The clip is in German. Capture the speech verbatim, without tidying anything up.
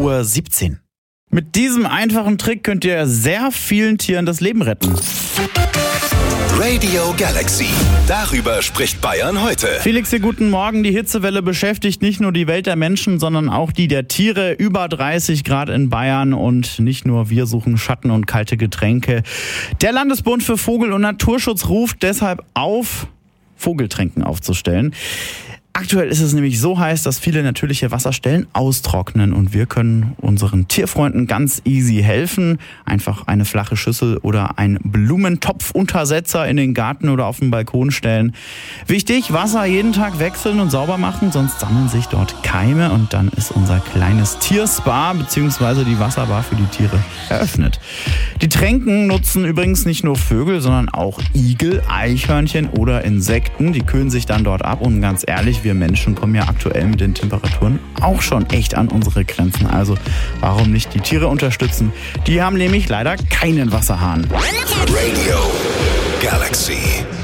Uhr siebzehn. Mit diesem einfachen Trick könnt ihr sehr vielen Tieren das Leben retten. Radio Galaxy. Darüber spricht Bayern heute. Felix, hier guten Morgen. Die Hitzewelle beschäftigt nicht nur die Welt der Menschen, sondern auch die der Tiere. Über dreißig Grad in Bayern und nicht nur wir suchen Schatten und kalte Getränke. Der Landesbund für Vogel- und Naturschutz ruft deshalb auf, Vogeltränken aufzustellen. Aktuell ist es nämlich so heiß, dass viele natürliche Wasserstellen austrocknen und wir können unseren Tierfreunden ganz easy helfen. Einfach eine flache Schüssel oder ein Blumentopfuntersetzer in den Garten oder auf den Balkon stellen. Wichtig, Wasser jeden Tag wechseln und sauber machen, sonst sammeln sich dort Keime und dann ist unser kleines Tierspa bzw. die Wasserbar für die Tiere eröffnet. Die Tränken nutzen übrigens nicht nur Vögel, sondern auch Igel, Eichhörnchen oder Insekten. Die kühlen sich dann dort ab und ganz ehrlich, wir Menschen kommen ja aktuell mit den Temperaturen auch schon echt an unsere Grenzen. Also warum nicht die Tiere unterstützen? Die haben nämlich leider keinen Wasserhahn. Radio Galaxy.